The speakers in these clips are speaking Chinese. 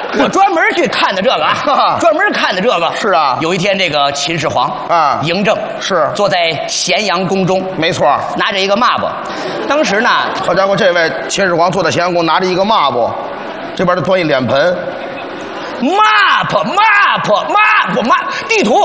我专门去看的这个啊，专门看的这个。 是啊， 有一天这个秦始皇啊， 嬴政是坐在咸阳宫中， 没错， 拿着一个抹布。当时呢， 好家伙，这位秦始皇坐在咸阳宫，拿着一个抹布，这边他端一脸盆。 map 地图，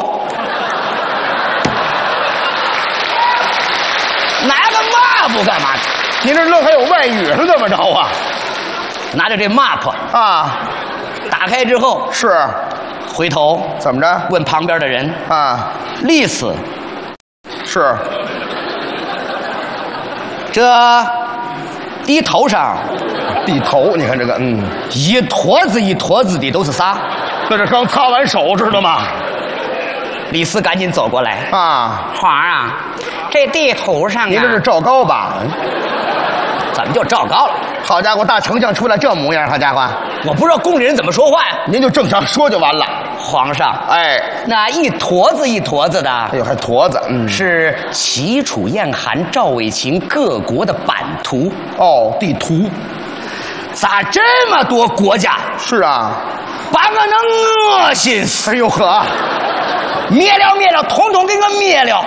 拿个 map 干嘛？ 您这愣还有外语是怎么着啊？ 拿着这 map 啊， 打开之后是， 回头怎么着？ 问旁边的人啊， 历史是， 这地头上地头，你看这个， 一坨子一坨子的都是啥？ 那是刚擦完手，知道吗？ 李斯赶紧走过来啊， 皇上，这地图上啊， 您这是赵高吧？ 怎么就赵高了？ 好家伙，大丞相出来这模样，好家伙， 我不知道宫里人怎么说话呀。 您就正常说就完了。 皇上， 哎， 那一坨子一坨子的， 哎呦，还坨子， 是齐楚燕韩赵魏秦各国的版图。 哦，地图。 咋这么多国家？ 是啊， 把我能恶心死！ 哎呦呵， 灭了，统统给我灭了！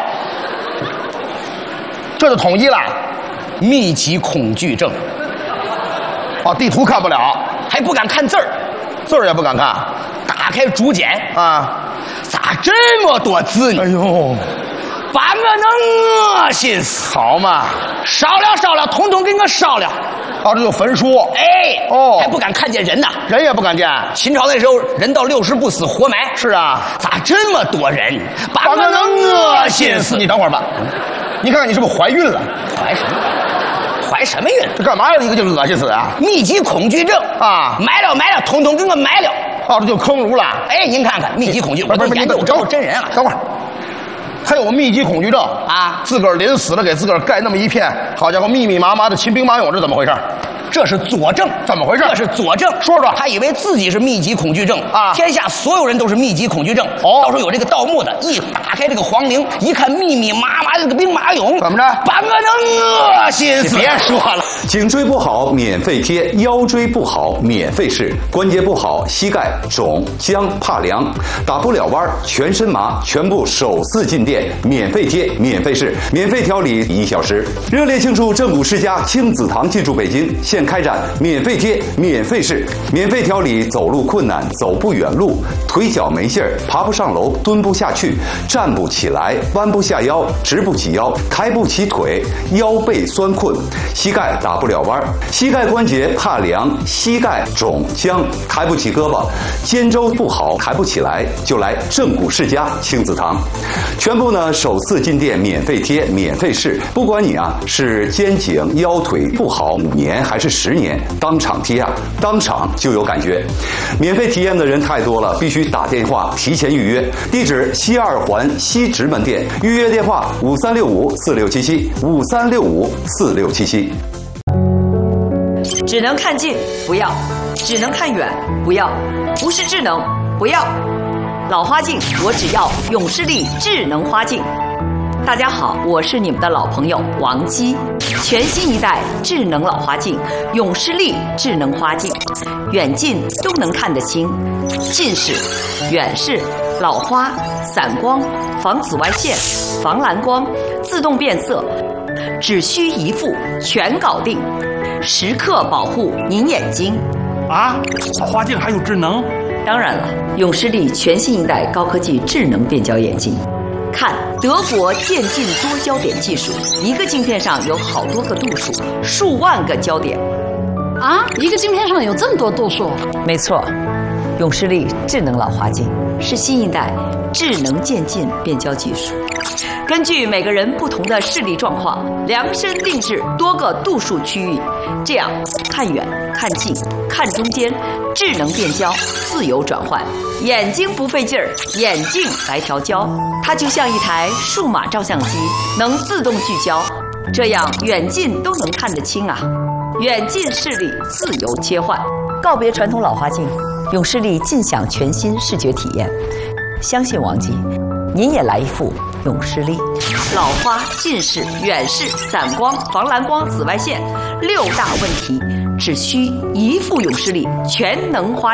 这就统一了。 密集恐惧症。 哦，地图看不了， 还不敢看字儿， 字儿也不敢看。 打开竹简啊， 咋这么多字呢？ 哎呦， 把我能恶心死！ 好嘛， 烧了，统统给我烧了！ 哦，这就焚书。 哎， 哦， 还不敢看见人呐， 人也不敢见。 秦朝那时候人到60不死活埋。 是啊， 咋这么多人？把我能恶心死！ 你等会儿吧，你看看你是不是怀孕了？ 怀什么？怀什么孕？ 这干嘛呀？一个就恶心死啊！ 密集恐惧症啊！ 埋了，统统给我埋了！ 哦，这就坑儒了。 哎，您看看密集恐惧，我都研究着真人啊！ 等会儿，还有密集恐惧症啊！ 自个儿临死了给自个儿盖那么一片，好家伙，密密麻麻的秦兵马俑，这怎么回事？ 这是佐证， 怎么回事？ 这是佐证， 说说。 他以为自己是密集恐惧症啊， 天下所有人都是密集恐惧症。 哦， 到时候有这个盗墓的，一打开这个皇陵，一看密密麻麻的这个兵马俑， 怎么着？ 把我能恶心死！ 别说了， 颈椎不好免费贴，腰椎不好免费试，关节不好膝盖肿僵怕凉，打不了弯全身麻，全部首次进店免费贴免费试，免费调理1小时。热烈庆祝正骨世家亲子堂进驻北京，现开展免费贴免费试，免费调理走路困难、走不远路、腿脚没劲儿、爬不上楼、蹲不下去、站不起来、弯不下腰、直不起腰、抬不起腿、腰背酸困、膝盖打不了弯、膝盖关节怕凉、膝盖肿僵、抬不起胳膊、肩周不好抬不起来，就来正骨世家亲子堂。全部呢首次进店免费贴免费试，不管你是肩颈腰腿不好5年还是10年，当场贴当场就有感觉。免费体验的人太多了，必须打电话提前预约。地址西2环西直门店，预约电话5365467753654677。 只能看近不要，只能看远不要，不是智能不要。老花镜我只要永视力智能花镜。大家好，我是你们的老朋友王姬。全新一代智能老花镜永视力智能花镜，远近都能看得清，近视、远视、老花、散光、防紫外线、防蓝光、自动变色，只需一副全搞定，时刻保护您眼睛。 啊，老花镜还有智能？ 当然了，永视力全新一代高科技智能变焦眼镜。看德国渐进多焦点技术，一个镜片上有好多个度数，数万个焦点。 啊，一个镜片上有这么多度数？ 没错，永视力智能老花镜是新一代智能渐进变焦技术，根据每个人不同的视力状况，量身定制多个度数区域，这样看远、看近、看中间，智能变焦，自由转换，眼睛不费劲儿，眼镜来调焦，它就像一台数码照相机，能自动聚焦，这样远近都能看得清啊！远近视力自由切换，告别传统老花镜，永视力尽享全新视觉体验。相信王姬，您也来一副永视力。老花、近视、远视、散光、防蓝光、紫外线6大问题，只需一副永视力全能花。